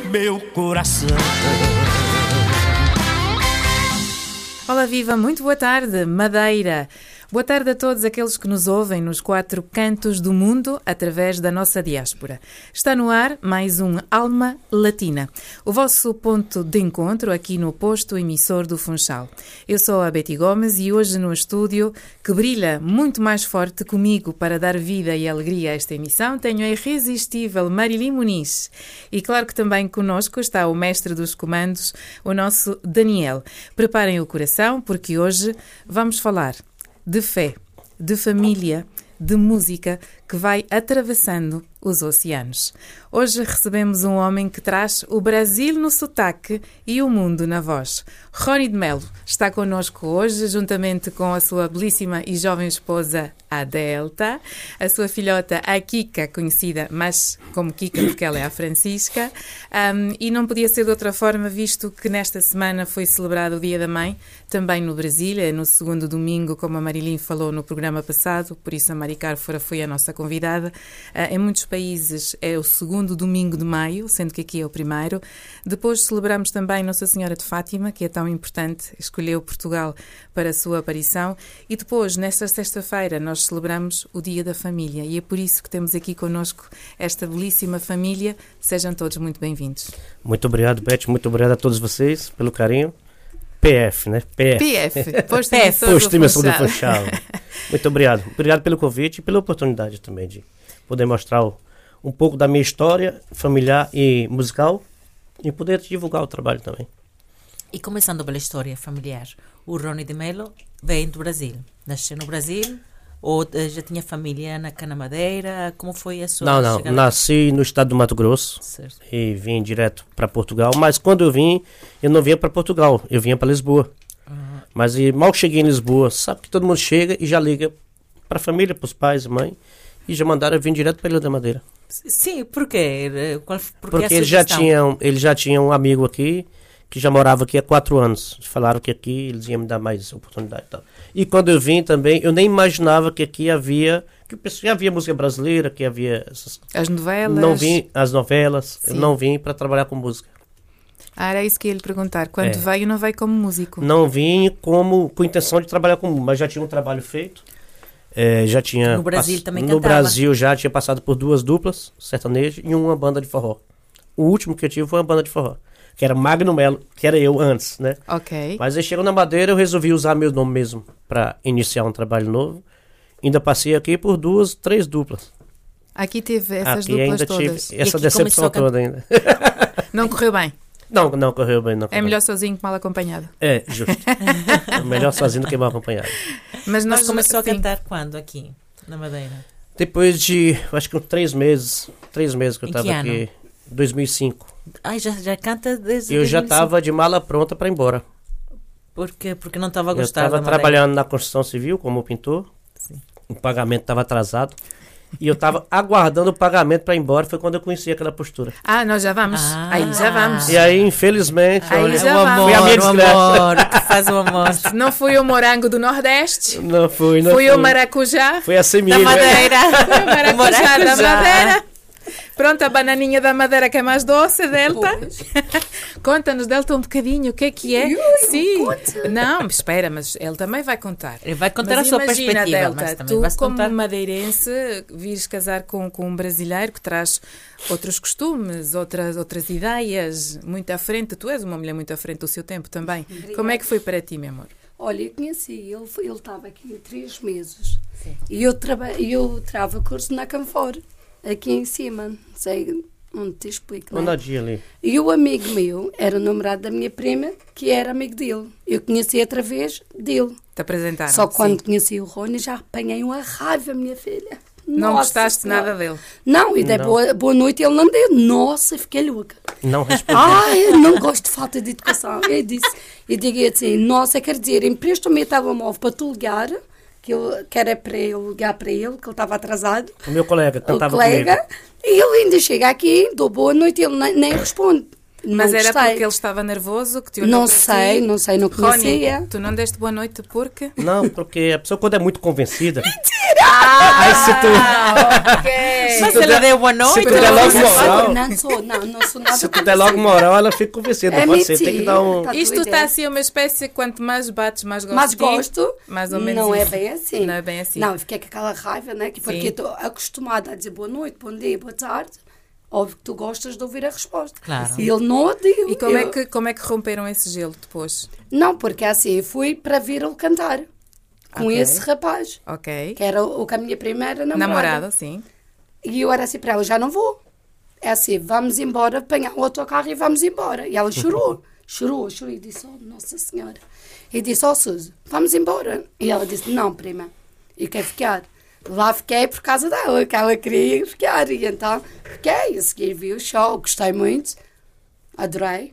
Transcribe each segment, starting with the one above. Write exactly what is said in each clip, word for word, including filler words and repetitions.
meu coração. Olá, viva, muito boa tarde, Madeira. Boa tarde a todos aqueles que nos ouvem nos quatro cantos do mundo através da nossa diáspora. Está no ar mais um Alma Latina, o vosso ponto de encontro aqui no posto emissor do Funchal. Eu sou a Betty Gomes e hoje no estúdio, que brilha muito mais forte comigo para dar vida e alegria a esta emissão, tenho a irresistível Marilim Muniz. E claro que também connosco está o mestre dos comandos, o nosso Daniel. Preparem o coração porque hoje vamos falar de fé, de família, de música que vai atravessando os oceanos. Hoje recebemos um homem que traz o Brasil no sotaque e o mundo na voz. Rony de Melo está connosco hoje, juntamente com a sua belíssima e jovem esposa, a Delta, a sua filhota, a Kika, conhecida mais como Kika porque ela é a Francisca, um, e não podia ser de outra forma, visto que nesta semana foi celebrado o Dia da Mãe, também no Brasil, no segundo domingo, como a Marilim falou no programa passado, por isso a Mari Cárfora foi a nossa convidada. Uh, em muitos países é o segundo domingo de maio, sendo que aqui é o primeiro. Depois celebramos também Nossa Senhora de Fátima, que é tão importante, escolheu Portugal para a sua aparição. E depois, nesta sexta-feira, nós celebramos o Dia da Família. E é por isso que temos aqui connosco esta belíssima família. Sejam todos muito bem-vindos. Muito obrigado, Beth. Muito obrigado a todos vocês pelo carinho. P F, né? P F. P F, Posto de Emissão do Funchal. Muito obrigado. Obrigado pelo convite e pela oportunidade também de poder mostrar o, um pouco da minha história familiar e musical e poder divulgar o trabalho também. E começando pela história familiar, o Rony de Melo veio do Brasil. Nasceu no Brasil ou já tinha família na Cana Madeira? Como foi a sua Não, não. chegada? Nasci no estado do Mato Grosso, certo, e vim direto para Portugal. Mas quando eu vim, eu não vinha para Portugal, eu vinha para Lisboa. Uhum. Mas e, mal cheguei em Lisboa, sabe que todo mundo chega e já liga para a família, para os pais e mãe, e já mandaram eu vir direto para Ilha da Madeira. Sim, por quê? Qual, por Porque eles já, tinham, eles já tinham um amigo aqui, que já morava aqui há quatro anos. Falaram que aqui eles iam me dar mais oportunidade e tal. E quando eu vim também, eu nem imaginava que aqui havia, que já havia música brasileira, que havia essas... As novelas. Não vim, as novelas, eu não vim para trabalhar com música. Ah, era isso que eu ia lhe perguntar. Quando é. veio, não veio como músico? Não vim como, com intenção de trabalhar com música, mas já tinha um trabalho feito. É, já tinha... No Brasil também No cantava. Brasil já tinha passado por duas duplas, sertanejo, e uma banda de forró. O último que eu tive foi uma banda de forró, que era Magno Melo, que era eu antes, né? Ok. Mas aí chegou na Madeira, eu resolvi usar meu nome mesmo para iniciar um trabalho novo. Ainda passei aqui por duas, três duplas. Aqui teve essas aqui duplas ainda todas. Tive essa decepção toda ainda. Não correu bem? Não, não correu bem. Não correu é melhor bem. sozinho que mal acompanhado. É, justo. É melhor sozinho do que mal acompanhado. Mas nós Mas começou sim. a cantar quando aqui, na Madeira? Depois de, acho que três meses. Três meses que eu estava aqui. dois mil e cinco. Ai, já, já canta desde Eu dois mil e cinco. Já estava de mala pronta para ir embora. Por quê? Porque não estava a gostar Eu estava trabalhando na construção civil como pintor. Sim. O pagamento estava atrasado. E eu estava aguardando o pagamento para ir embora. Foi quando eu conheci aquela postura. Ah, nós já vamos. Ah, aí já vamos. E aí, infelizmente, aí olha, já o vamos. Foi a minha desgraça. O amor, que faz o amor. Não foi o morango do Nordeste? Não foi, não foi. Foi o maracujá? Foi a semilha. Da Madeira. Foi o maracujá, o maracujá. da Madeira. Pronto, a bananinha da Madeira que é mais doce, Delta. Conta-nos, Delta, um bocadinho, o que é que é? Ui, Sim. Conta. Não, espera, mas ele também vai contar. Ele vai contar mas a sua imagina, perspectiva, Delta, mas também tu, vais como contar. madeirense, vires casar com, com um brasileiro que traz outros costumes, outras, outras ideias, muito à frente. Tu és uma mulher muito à frente do seu tempo também. Obrigada. Como é que foi para ti, meu amor? Olha, eu conheci, ele ele estava aqui em três meses. Sim. E eu, traba, eu trava curso na Canfor, aqui em cima, não sei onde te explico. Não? ali. E o amigo meu era o namorado da minha prima, que era amigo dele. Eu conheci através dele. Te apresentaram? Só que quando sim. conheci o Rony já apanhei uma raiva, minha filha. Não Nossa, gostaste senhora. nada dele? Não, e daí boa, boa noite ele não deu. Nossa, fiquei louca. Não respondeu. Ai, eu não gosto de falta de educação. Eu disse, eu digo assim, nossa, quer dizer, empresta-me o telemóvel para tu ligar, que, eu, que era para eu ligar para ele, que ele estava atrasado. O meu colega cantava o colega, comigo. E ele ainda chega aqui, dou boa noite, ele nem, nem responde. Mas não era gostei. porque ele estava nervoso que te olhou Não para sei, ti? não sei, não conhecia. Rony, tu não deste boa noite porque? Não, porque a pessoa quando é muito convencida... Mentira! Ah, se tu... ok. É. Mas ela deu boa noite. Se tu der logo moral, Não sou, não, não sou nada. se tu der logo moral, ela fica convencida. É Pode ser, tem que mentira. dar um... Tá Isto doida. está assim uma espécie, quanto mais bates, mais gosto Mas de ti. gosto, Mais ou menos não é isso. bem assim. Não é bem assim. Não, eu fiquei com aquela raiva, né? Que porque Sim. estou acostumada a dizer boa noite, bom dia, boa tarde. Óbvio que tu gostas de ouvir a resposta. Claro. E ele não ouviu. E como, eu... é que, como é que romperam esse gelo depois? Não, porque assim, eu fui para vir ele cantar com Ok. esse rapaz, Ok. que era o, o que a minha primeira namorada. Namorado, sim. E eu era assim para ela, já não vou. É assim, vamos embora, apanhar o autocarro e vamos embora. E ela chorou, chorou, chorou. E disse, oh, Nossa Senhora. E disse, oh, Suzy, vamos embora. E ela disse, não, prima, eu quero ficar. Lá fiquei por causa dela, que ela queria ficar. E então, fiquei. A seguir vi o show, gostei muito, adorei.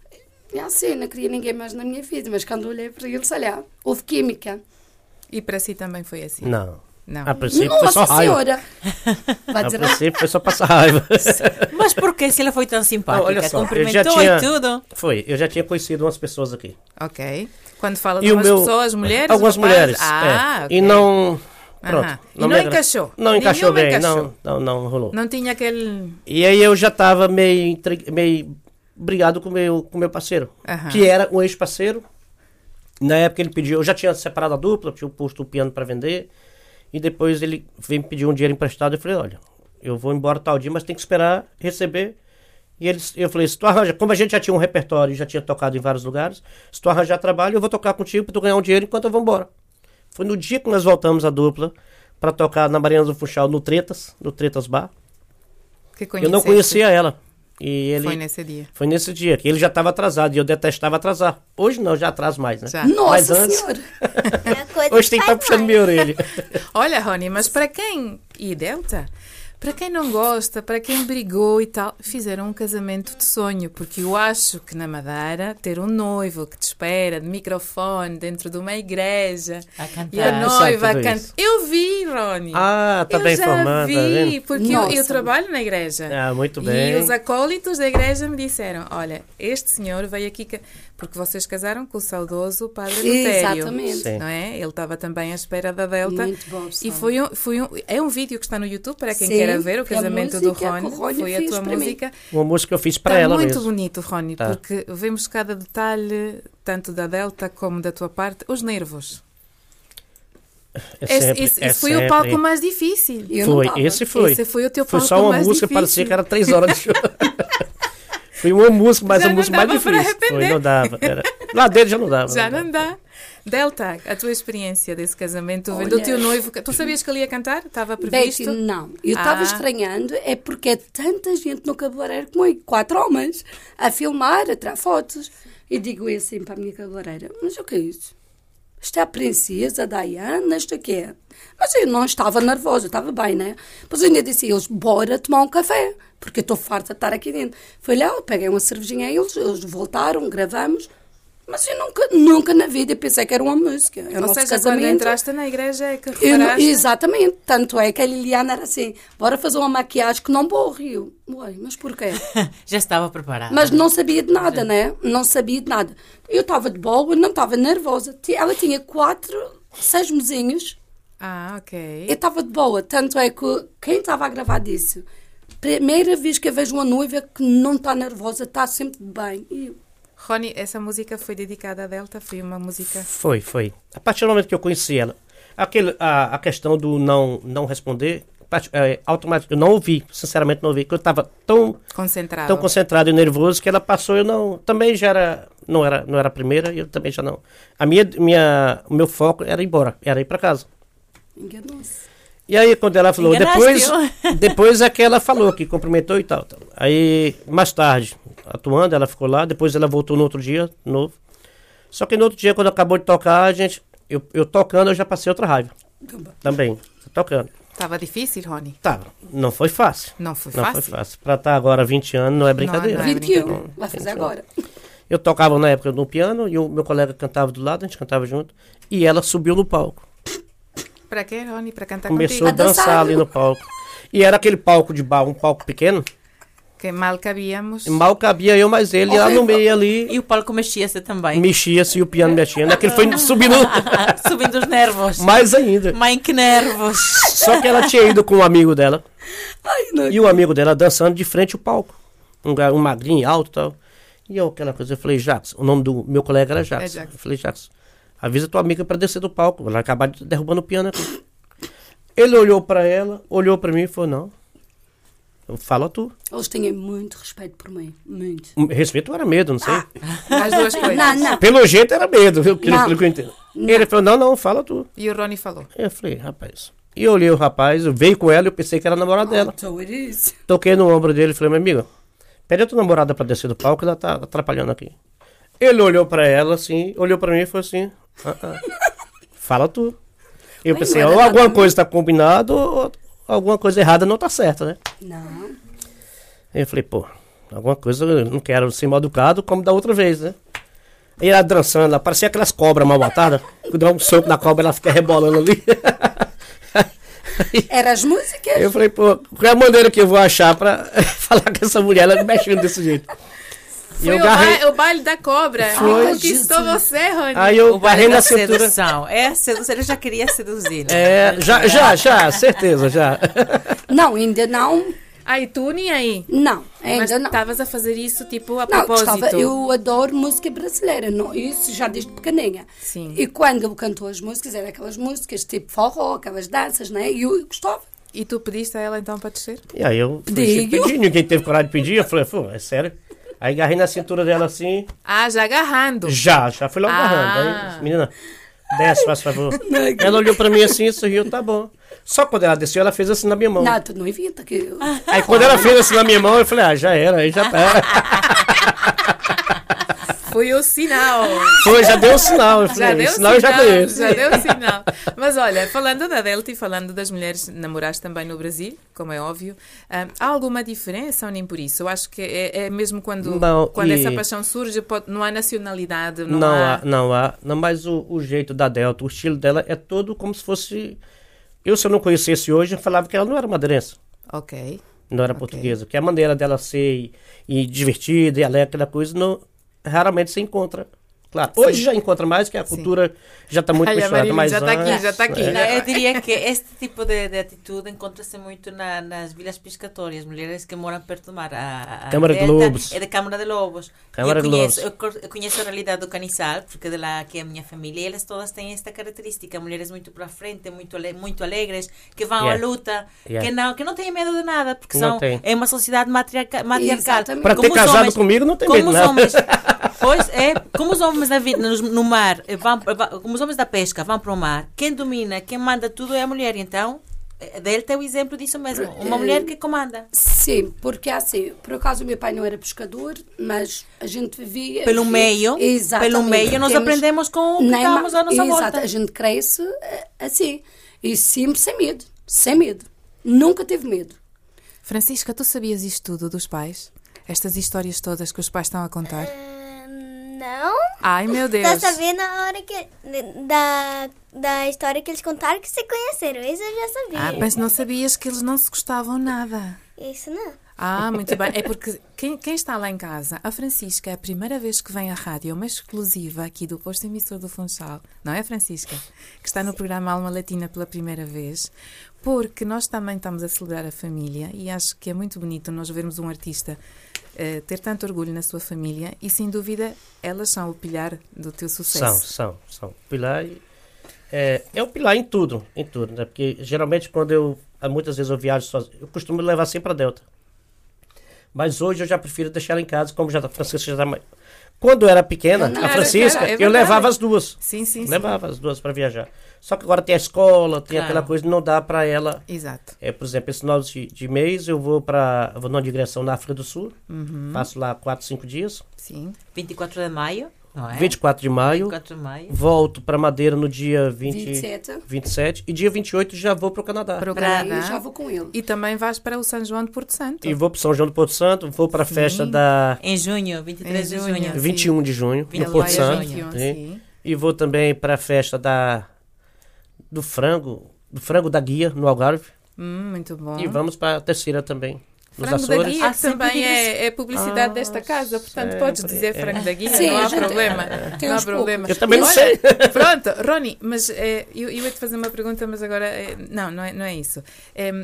E assim, não queria ninguém mais na minha vida. Mas quando olhei para ele, sei lá, houve química. E para si também foi assim? Não. Não. A princípio foi só Nossa raiva. Senhora! Vai A dizer, princípio foi só passar raiva. Mas por que se ela foi tão simpática? Não, olha só, eu já Cumprimentou tinha- e tudo. Foi, eu já tinha conhecido umas pessoas aqui. Ok. Quando fala de E o umas meu... pessoas, mulheres? Algumas rapazes? mulheres. Ah, é. ok. E não... Pronto. Aham. E me não agra- encaixou? Não encaixou Nenhuma bem, encaixou? Não, não, não rolou. Não tinha aquele... E aí eu já estava meio, intri- meio brigado com meu, com meu parceiro, Aham. que era um ex-parceiro. Na época ele pediu, eu já tinha separado a dupla, tinha posto o piano para vender. E depois ele veio me pedir um dinheiro emprestado. Eu falei, olha, eu vou embora tal dia, mas tem que esperar receber. E ele, eu falei, se tu arranja, como a gente já tinha um repertório e já tinha tocado em vários lugares, se tu arranjar trabalho, eu vou tocar contigo para tu ganhar um dinheiro enquanto eu vou embora. Foi no dia que nós voltamos a dupla para tocar na Mariana do Funchal, no Tretas, no Tretas Bar. Que Eu não conheceste. conhecia ela. E ele, Foi nesse dia. foi nesse dia, que ele já estava atrasado e eu detestava atrasar. Hoje não, já atraso mais, né? Já. Mas Nossa antes- Senhora! É a coisa Hoje tem que estar faz puxando mais. minha orelha. Olha, Rony, mas para quem... E Delta? Para quem não gosta, para quem brigou e tal, fizeram um casamento de sonho, porque eu acho que na Madeira ter um noivo que te espera de microfone dentro de uma igreja A cantar. e a Ah, noiva sabe tudo canta. isso. Eu vi, Rony. Ah, tá eu bem já informado, vi, tá vendo? porque eu, eu Nossa. trabalho na igreja. Ah, muito E bem. os acólitos da igreja me disseram, olha, este senhor veio aqui... ca- Porque vocês casaram com o saudoso Padre Lutério. Exatamente. Sim. Não é? Ele estava também à espera da Delta. Muito bom, E pessoal. foi um, foi um, é um vídeo que está no YouTube para quem Sim, queira ver o foi a casamento do música Rony. que o Rony Foi a fez tua para mim. música. Uma música que eu fiz para Está ela muito mesmo. bonito, Rony, Tá. porque vemos cada detalhe, tanto da Delta como da tua parte. Os nervos. É Esse, sempre, esse- é esse foi o sempre. palco mais difícil. Eu não Foi, tava. esse foi. Esse foi o teu Foi palco só uma mais música, difícil. parecia que era três horas de show. Foi uma música, mas Já a não música mais dava para difícil. Foi, arrepender. não dava. Era... Lá dentro já não dava. Já não não dava. dá. Delta, a tua experiência desse casamento, Olha- vendo o teu noivo. Tu sabias que ele ia cantar? Estava previsto? Betty, não. Eu estava Ah. estranhando, é porque é tanta gente no cabeleireiro comigo, quatro homens, a filmar, a tirar fotos. E digo eu assim para a minha cabeleireira, mas o que é isso? Isto é a princesa, a Diana, isto aqui é. Mas eu não estava nervosa, eu estava bem, né? Depois eu ainda disse a eles, bora tomar um café, porque eu estou farta de estar aqui dentro. Fui lá, eu peguei uma cervejinha a eles, eles voltaram, gravamos. Mas eu nunca, nunca na vida pensei que era uma música. É o Ou nosso seja, casamento. quando entraste na igreja é que Eu não- reparaste... exatamente. Tanto é que a Liliana era assim, bora fazer uma maquiagem que não borre. Eu, ué, mas porquê? Já estava preparada. Mas não sabia de nada, né? Não sabia de nada. Eu estava de boa, não estava nervosa. Ti- Ela tinha quatro, seis mesinhos. Ah, ok. Eu estava de boa. Tanto é que quem estava a gravar disse, primeira vez que eu vejo uma noiva que não está nervosa, está sempre bem. E eu, Rony, essa música foi dedicada a Delta? Foi uma música... Foi, foi. A partir do momento que eu conheci ela, aquele, a, a questão do não, não responder, part- é, automaticamente, eu não ouvi, sinceramente não ouvi, porque eu estava tão, Concentrada. tão concentrado e nervoso que ela passou, eu não, também já era, não era, não era a primeira, e eu também já não. A minha, minha, o meu foco era ir embora, era ir para casa. enganou-se. E aí quando ela falou, depois, Enganaste-o. depois é que ela falou, que cumprimentou e tal, tal. Aí, mais tarde, atuando, ela ficou lá, depois ela voltou no outro dia, de novo. Só que no outro dia, quando acabou de tocar, a gente, eu, eu tocando, eu já passei outra raiva. Também, tocando. Estava difícil, Rony? Tava, não foi fácil. Não foi Não fácil? foi fácil. Pra estar agora vinte anos não é brincadeira. não é. vinte e um, brincadeira. vai fazer agora. Eu tocava na época no piano e o meu colega cantava do lado, a gente cantava junto. E ela subiu no palco. Para quê, Rony? Para cantar Começou a contigo? A dançar. dançar ali no palco. E era aquele palco de bar, um palco pequeno. Que mal cabíamos. Mal cabia eu, mas ele lá no meio ali E o palco mexia-se também. mexia-se e o piano mexia. Aquele foi subindo Subindo os nervos. mais ainda. Mãe, que nervos. Só que ela tinha ido com um amigo dela Ai, não. E o amigo dela dançando de frente ao palco. Um, gar- um magrinho, alto e tal. E eu, aquela coisa, eu falei, Jacques, o nome do meu colega era Jacques. É Jacques. Eu falei, Jacques, avisa tua amiga para descer do palco. Ela acabar de derrubando o piano aqui. Ele olhou para ela, olhou para mim e falou, não. Fala tu. Eles tinham muito respeito por mim. Muito. Respeito era medo, não sei. As duas coisas. Não, não. Pelo jeito era medo, viu? Pelo, Não. pelo que eu entendo. Ele falou, não, não, fala tu. E o Rony falou. Eu falei, rapaz. E eu olhei o rapaz, eu veio com ela e eu pensei que era a namorada dela. So it is. Toquei no ombro dele e falei, meu amigo, pede a tua namorada pra descer do palco, ela tá atrapalhando aqui. Ele olhou pra ela assim, olhou pra mim e falou assim, ah, ah, fala tu. Eu Mas pensei, não era ou alguma nada. coisa tá combinada ou alguma coisa errada não tá certa, né? Não. Aí eu falei, pô, alguma coisa, eu não quero ser mal educado como da outra vez, né? E ela dançando, ela parecia aquelas cobras mal matadas, que dá um soco na cobra ela fica rebolando ali. Eram as músicas. Eu falei, pô, qual é a maneira que eu vou achar pra falar com essa mulher, ela mexendo desse jeito? E Foi eu o, garrei, ba- o baile da cobra. Foi. Conquistou você, Rony. aí eu O garrei baile na da cintura. sedução. É a sedução. Ele já queria seduzir. né? É, já, já, já, certeza, já. Não, ainda não. Ai, tu nem aí. Não, Mas ainda não. estavas a fazer isso, tipo, a Não, propósito. gostava, eu adoro música brasileira, não, isso já desde pequeninha. Sim. E quando eu cantou as músicas, eram aquelas músicas tipo forró, aquelas danças, né? E eu gostava. E tu pediste a ela então para descer? E aí eu fui, Pedi. pedi, ninguém teve coragem de pedir, eu falei, pô, é sério? Aí agarrei na cintura dela assim, Ah, já agarrando. já, já fui logo Ah. agarrando. Aí, menina, desce, faz favor. Ela olhou pra mim assim, sorriu, tá bom. Só quando ela desceu, ela fez assim na minha mão. Não, tu não evita que eu... Aí quando ela fez assim na minha mão, eu falei, ah, já era, aí já tá. Foi o sinal. Foi, já deu o sinal. Eu falei, Já deu esse o sinal eu já conheço. Já deu o sinal. Mas olha, falando da Delta e falando das mulheres, namoraste também no Brasil, como é óbvio. Ah, há alguma diferença ou nem por isso? Eu acho que é, é mesmo quando, Não, quando e- essa paixão surge, pode- não há nacionalidade, não, Não há... há, não há. Não, mas o, o jeito da Delta, o estilo dela é todo como se fosse... Eu, se eu não conhecesse hoje, eu falava que ela não era madeirense. Ok. Não era Ok. portuguesa. Que a maneira dela ser e, e divertida e alegre, aquela coisa, não, raramente se encontra. Claro, hoje já encontra mais, que a cultura já está muito Olha, misturada. Marília, Mas já está aqui, antes, já está aqui. é. Não, eu diria que este tipo de, de atitude encontra-se muito na, nas vilas pescatórias, mulheres que moram perto do mar. A, a Câmara de Delta Lobos. É da Câmara de Lobos. Câmara eu de conheço, Lobos. Eu, cor- eu conheço a realidade do Canizal, porque de lá que é a minha família, e elas todas têm esta característica, mulheres muito para frente, muito, ale- muito alegres, que vão Yeah. à luta, Yeah. que, não, que não têm medo de nada, porque Não são, tem. é uma sociedade matriarca, matriarcal. Exatamente. Para ter Como os casado homens- comigo, não tem como medo os nada. homens, pois é, como os homens na vida, no, no mar, eh, vão, vão- como os homens da pesca vão para o mar, quem domina, quem manda tudo é a mulher. Então, a Delta é o exemplo disso mesmo. Uma mulher que comanda. Sim, porque é assim, por acaso o meu pai não era pescador, mas a gente vivia... Pelo meio, Exatamente. pelo meio nós Temos- aprendemos com o que Nem estamos ma- à nossa Exato, volta. a gente cresce eh, assim, e sempre sem medo, sem medo. Nunca teve medo. Francisca, tu sabias isto tudo dos pais? Estas histórias todas que os pais estão a contar? Ah, não. Ai, meu Só Deus. sabia na hora que. Da, da história que eles contaram que se conheceram. Isso eu já Ah, sabia. mas não sabias que eles não se gostavam nada. Isso não. Ah, muito bem. É porque quem, quem está lá em casa, a Francisca, é a primeira vez que vem à rádio, é uma exclusiva aqui do posto emissor do Funchal, não é, Francisca? Que está no programa Alma Latina pela primeira vez, porque nós também estamos a celebrar a família e acho que é muito bonito nós vermos um artista eh, ter tanto orgulho na sua família e, sem dúvida, elas são o pilar do teu São, sucesso. são, são. Pilar é, é o pilar em tudo, em tudo, né? Porque geralmente quando eu, muitas vezes eu viajo sozinho, eu costumo levar sempre a Delta. Mas hoje eu já prefiro deixar ela em casa, como já a Francisca já está mais... Quando eu era pequena, Não, a era, Francisca, era, é eu verdade. levava as duas. Sim, sim, sim. Levava as duas para viajar. Só que agora tem a escola, tem Claro. aquela coisa, não dá para ela... Exato. É, por exemplo, esse final de, de mês eu vou para vou numa digressão na África do Sul, Uhum. passo lá quatro, cinco dias, Sim. vinte e quatro de maio, não é? vinte e quatro de maio, vinte e quatro de maio. volto para Madeira no dia vinte, vinte e sete. vinte e sete e dia vinte e oito já vou para o Canadá. Para o Para- Canadá. Aí já vou com ele. E também vais para o São João de Porto Santo. E vou para São João do Porto Santo, vou para a Sim. festa da Em junho, vinte e três Em de junho. junho. vinte e um de junho, Ele no Porto vai a Santo. junho. vinte e um, Sim. sim. E vou também para a festa da do frango, do frango da Guia, no Algarve. Hum, muito bom. E vamos para a terceira também, nos Frango da Açores. Guia, Ah, que sempre também digo é, é publicidade Ah, desta casa, portanto sempre, podes dizer é. Frango da Guia, Sim, não há a gente- problema. tem Não há uns problema. Eu também não Olha, sei. Pronto, Rony, mas eh, eu, eu ia te fazer uma pergunta, mas agora eh, não, não é, não é isso. Em,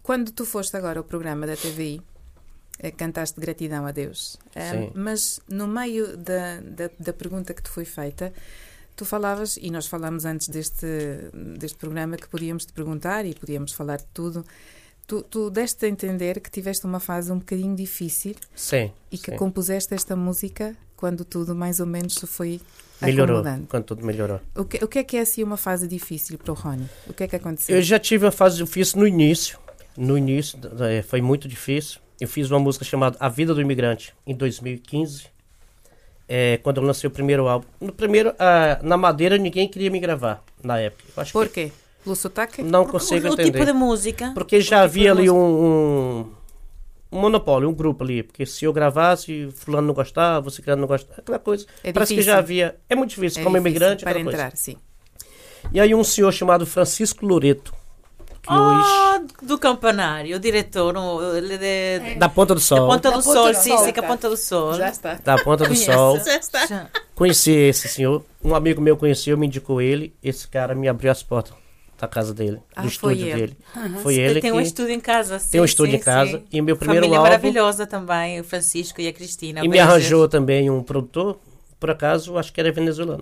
Quando tu foste agora ao programa da T V I, eh, cantaste Gratidão a Deus. Eh, Sim. mas no meio da, da, da pergunta que te foi feita, tu falavas, e nós falámos antes deste, deste programa, que podíamos te perguntar e podíamos falar de tudo. Tu, tu deste a entender que tiveste uma fase um bocadinho difícil Sim. e que sim. compuseste esta música quando tudo mais ou menos se foi Melhorou, acomodando. quando tudo melhorou. O que, o que é que é assim uma fase difícil para o Rony? O que é que aconteceu? Eu já tive uma fase difícil no início. No início, eh, foi muito difícil. Eu fiz uma música chamada A Vida do Imigrante, em dois mil e quinze. É, quando eu lancei o primeiro álbum. No primeiro, ah, na Madeira, ninguém queria me gravar, na época. Eu acho Por que quê? Pelo sotaque? não Porque consigo o, o entender. tipo de música. Porque já o tipo havia de ali música. um, um, um monopólio, um grupo ali. Porque se eu gravasse, fulano não gostava, você não gostava, aquela coisa. É Parece que difícil. já havia... É muito difícil, É como difícil imigrante, para aquela coisa. entrar, sim. E aí um senhor chamado Francisco Loreto, que hoje... Ah, do Campanário, o diretor, o- ele é de, Da Ponta do da Sol. Ponta Da do Ponta Sol, do sim, Sol, sim, que a tá. Ponta do Sol. Já está. Da Ponta do Conhece. Sol. Já está. Já. Conheci esse senhor, um amigo meu conheceu, me indicou ele, esse cara me abriu as portas da casa dele, Ah, do foi estúdio ele. dele. Foi ele Ele tem que um estúdio em casa, sim, tem um estúdio sim, em casa sim. e meu primeiro Família álbum maravilhosa também, o Francisco e a Cristina. e me beijos. arranjou também um produtor, por acaso acho que era venezuelano,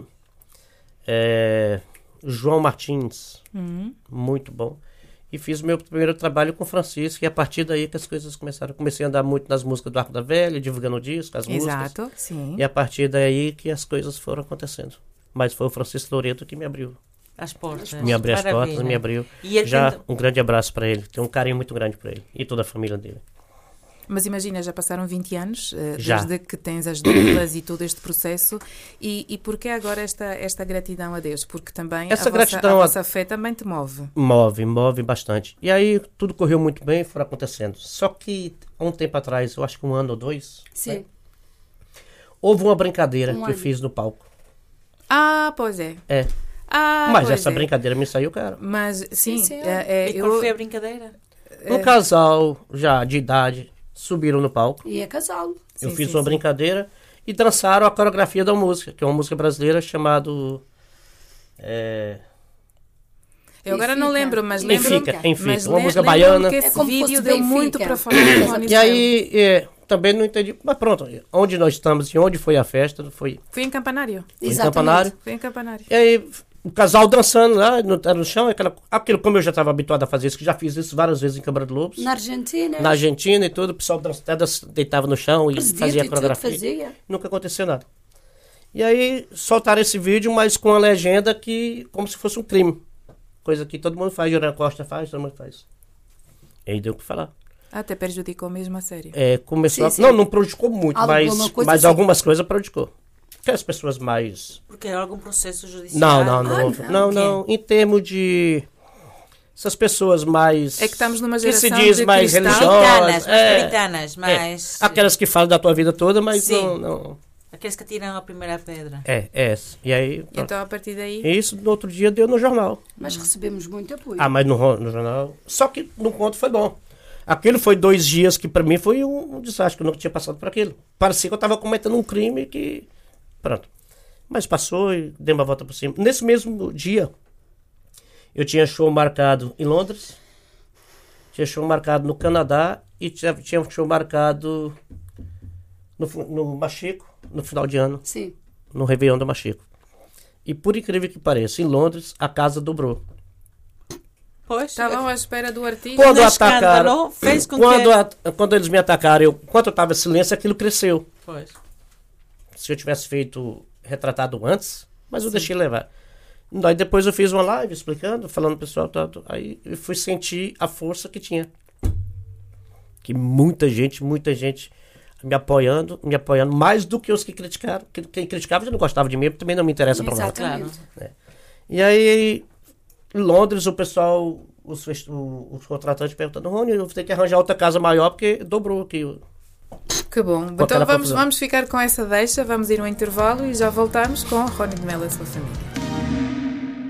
é, João Martins, Uhum. muito bom. E fiz meu primeiro trabalho com o Francisco e a partir daí que as coisas começaram. Comecei a andar muito nas músicas do Arco da Velha, divulgando o disco, as músicas. Exato, sim. E a partir daí que as coisas foram acontecendo. Mas foi o Francisco Loreto que me abriu. As portas. Me abriu as Maravilha. portas, me abriu. E ele Já tem- um grande abraço para ele. Tenho um carinho muito grande por ele e toda a família dele. Mas imagina, já passaram vinte anos, eh, Já. desde que tens as duplas e todo este processo. E, e porquê agora esta, esta gratidão a Deus? Porque também Essa a, gratidão vossa, a- a vossa fé também te move. Move, move bastante. E aí tudo correu muito bem e foi acontecendo. Só que há um tempo atrás, eu acho que um ano ou dois, Sim. houve uma brincadeira Um que eu ano. fiz no palco. Ah, pois é. É. Ah, Mas pois essa é. brincadeira me saiu, cara. Mas, sim, sim, é, é, E qual eu, foi a brincadeira? Um casal já de idade subiram no palco. E é casal. Eu Sim, fiz sim, uma sim. brincadeira e dançaram a coreografia da música, que é uma música brasileira chamada... É, eu agora não Benfica. lembro, mas lembro... Benfica, Benfica, mas uma le- música lembro-me baiana. que É esse como se vídeo fosse deu Benfica. muito para falar do Rony E Israel. aí, é, também não entendi. Mas pronto, onde nós estamos e onde foi a festa, foi, Foi em Campanário. foi em Exatamente. Campanário. Foi em Campanário. E aí, o casal dançando lá no, no chão, aquela, aquilo como eu já estava habituado a fazer isso, que já fiz isso várias vezes em Câmara de Lobos. Na Argentina. Na Argentina e tudo, o pessoal dan- até dan- deitava no chão e Presidente fazia a e tudo coreografia. fazia. Nunca aconteceu nada. E aí soltaram esse vídeo, mas com a legenda que como se fosse um crime. Coisa que todo mundo faz, Jorge Costa faz, todo mundo faz. E aí deu o que falar. Até prejudicou mesmo a série. É, começou Sim, a- sim. Não, não prejudicou muito, Alguma mas, coisa mas sim. algumas coisas prejudicou. Porque as pessoas mais... Porque era algum processo judicial? Não, não, não. Ah, não, não, não, o quê? Em termos de... Essas pessoas mais... É que estamos numa que se geração diz de mais cristãos. religiosas. Puritanas, mais é, puritanas, mais... é. Aquelas que falam da tua vida toda, mas Sim. não, não... Aqueles que tiram a primeira pedra. É, é essa. E aí... pronto. Então, a partir daí... E isso no outro dia deu no jornal. Mas recebemos muito apoio. Ah, mas no, ro- no jornal... Só que no ponto foi bom. Aquilo foi dois dias que pra mim foi um, um desastre, que eu nunca tinha passado por aquilo. Parecia que eu tava cometendo um crime que... Pronto. Mas passou e dei uma volta por cima. Nesse mesmo dia, eu tinha show marcado em Londres, tinha show marcado no Canadá e tinha, tinha um show marcado no, fu- no Machico, no final de ano, Sim. no Réveillon do Machico. E por incrível que pareça, em Londres, a casa dobrou. Pois, Estavam à espera do artista. Quando o atacaram, escândalo fez com quando, que... a- quando eles me atacaram, eu, enquanto eu estava em silêncio, aquilo cresceu. Pois. Se eu tivesse feito retratado antes, mas eu deixei levar. Daí depois eu fiz uma live explicando, falando pro pessoal, tá, tá, aí eu fui sentir a força que tinha. Que muita gente, muita gente me apoiando, me apoiando, mais do que os que criticaram. Que- Quem criticava já não gostava de mim, também não me interessa pra nada. Exatamente. E aí, em Londres, o pessoal, os, fest- o- os contratantes perguntando, Rony, eu vou ter que arranjar outra casa maior porque dobrou aqui. Que bom. Então aquela vamos, confusão. vamos ficar com essa deixa, vamos ir a um intervalo e já voltamos com Rony de Melo e a sua família.